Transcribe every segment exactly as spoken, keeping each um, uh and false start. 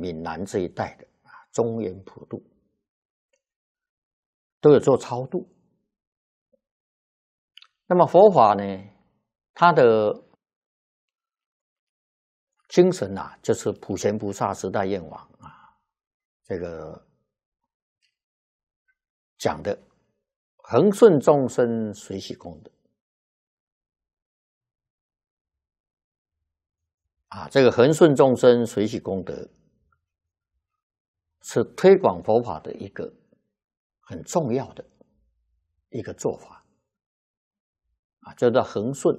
闽南这一带的啊，中原普渡都有做超度。那么佛法呢，它的精神啊，就是普贤菩萨十大愿望啊，这个讲的恒顺众生，随喜功德啊，这个恒顺众生，随喜功德是推广佛法的一个很重要的一个做法啊，叫做恒顺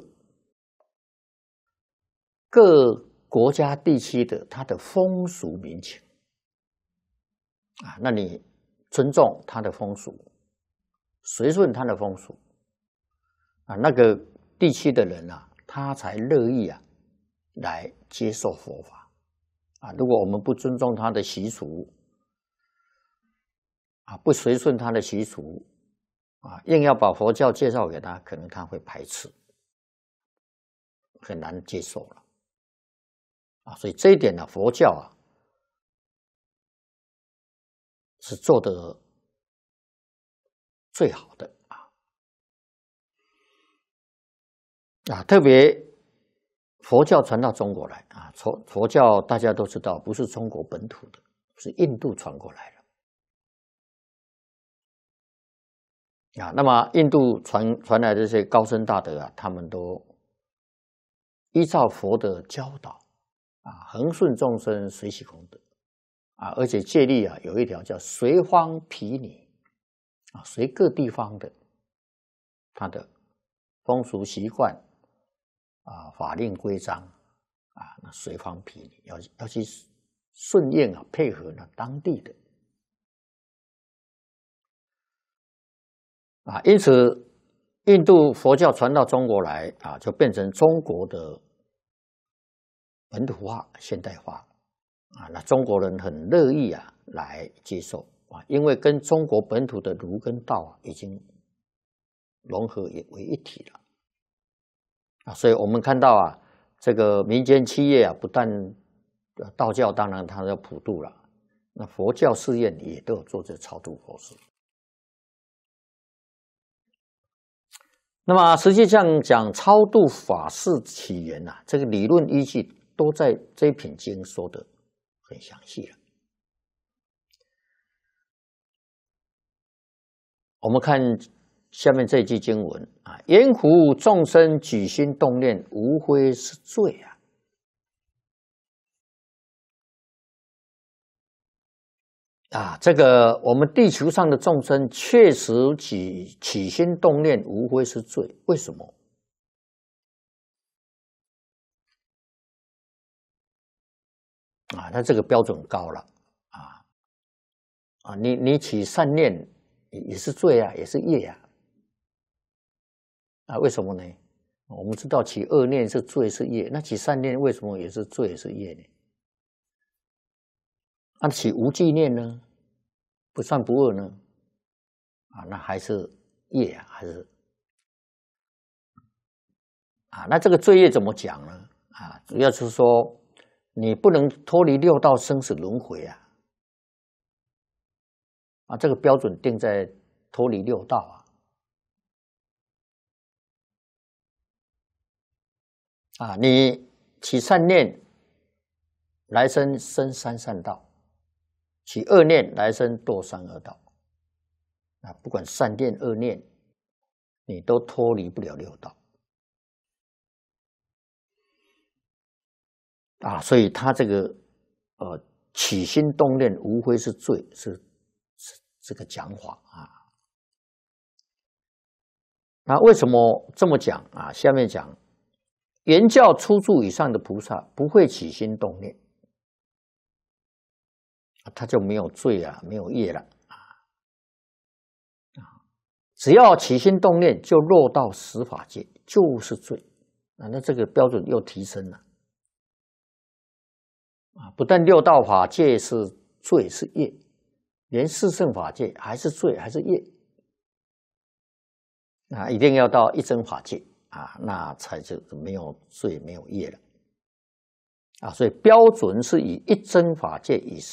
各国家地区的它的风俗民情啊，那你尊重它的风俗，随顺它的风俗啊，那个地区的人啊，他才乐意啊来接受佛法啊。如果我们不尊重他的习俗啊，不随顺他的习俗啊，硬要把佛教介绍给他，可能他会排斥，很难接受了啊。所以这一点呢，佛教啊是做得最好的啊啊，特别佛教传到中国来啊，佛佛教大家都知道，不是中国本土的，是印度传过来的。啊，那么印度传传来的这些高僧大德啊，他们都依照佛的教导啊，恒顺众生，随喜功德啊，而且戒律啊有一条叫随方毗尼啊，随各地方的他的风俗习惯啊、法令规章啊，那随方毗尼要要去顺应啊，配合呢当地的。啊，因此，印度佛教传到中国来啊，就变成中国的本土化、现代化啊。那中国人很乐意啊来接受啊，因为跟中国本土的儒跟道啊已经融合为一体了啊。所以我们看到啊，这个民间企业啊，不但道教当然它要普渡了，那佛教寺院也都有做这超度佛事。那么实际上讲超度法事起源啊，这个理论依据都在这一品经说的很详细了。我们看下面这句经文啊，言乎众生举心动念，无非是罪啊。啊，这个我们地球上的众生确实起起心动念，无非是罪。为什么？啊，他这个标准高了啊啊！你你起善念也是罪啊，也是业啊。啊，为什么呢？我们知道起恶念是罪是业，那起善念为什么也是罪也是业呢？那起无记念呢？不善不恶呢？啊，那还是业啊，还是啊？那这个罪业怎么讲呢？啊，主要是说你不能脱离六道生死轮回啊！啊，这个标准定在脱离六道啊！啊，你起善念，来生生三善道；起恶念，来生堕三恶道。啊，不管善念恶念，你都脱离不了六道啊！所以他这个呃起心动念，无非是罪，是是这个讲法啊。那为什么这么讲啊？下面讲，原教初住以上的菩萨不会起心动念，他就没有罪啊，没有业了。只要起心动念，就落到十法界，就是罪啊！那这个标准又提升了啊！不但六道法界是罪是业，连四圣法界还是罪还是业啊！一定要到一真法界啊，那才就没有罪没有业了啊，所以标准是以一真法界以